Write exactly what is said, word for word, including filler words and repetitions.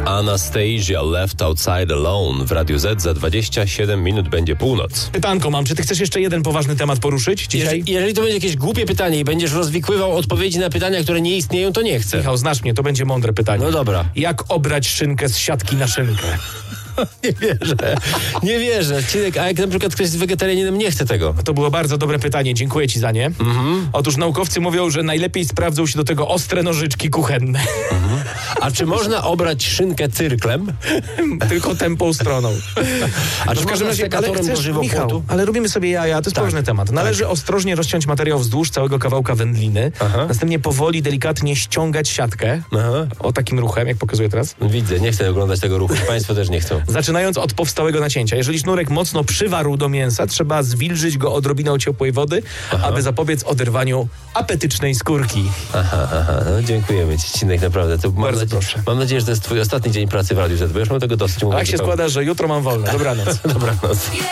Anastasia Left Outside Alone w Radiu Z. Za dwadzieścia siedem minut będzie północ. Pytanko mam, czy ty chcesz jeszcze jeden poważny temat poruszyć dzisiaj? Jeżeli, jeżeli to będzie jakieś głupie pytanie i będziesz rozwikływał odpowiedzi na pytania, które nie istnieją, to nie chcę. Michał, znasz mnie, to będzie mądre pytanie. No dobra. Jak obrać szynkę z siatki na szynkę? Nie wierzę. Nie wierzę. Cinek, a jak na przykład ktoś jest wegetarianinem, nie chce tego. To było bardzo dobre pytanie, dziękuję ci za nie. Mhm. Otóż naukowcy mówią, że najlepiej sprawdzą się do tego ostre nożyczki kuchenne. Mhm. A czy można obrać szynkę cyrklem? Tylko tępą stroną. A czy w każdym można razie, ale sekatorem do chcesz, żywopłotu? Michał, ale robimy sobie jaja, to jest Tak, poważny temat. Należy ostrożnie rozciąć materiał wzdłuż całego kawałka wędliny, Aha. następnie powoli, delikatnie ściągać siatkę, Aha. o takim ruchem, jak pokazuję teraz, Widzę, nie chcę oglądać tego ruchu. Państwo też nie chcą. zaczynając od powstałego nacięcia. Jeżeli sznurek mocno przywarł do mięsa, trzeba zwilżyć go odrobiną ciepłej wody, Aha. aby zapobiec oderwaniu apetycznej skórki. Aha, aha. No, dziękujemy ci, Cinek, naprawdę. To mam Bardzo nadzieję, proszę. Mam nadzieję, że to jest twój ostatni dzień pracy w Radiu Z, bo już mam tego dosyć. A jak się składa, że jutro mam wolne. Dobranoc. Dobranoc.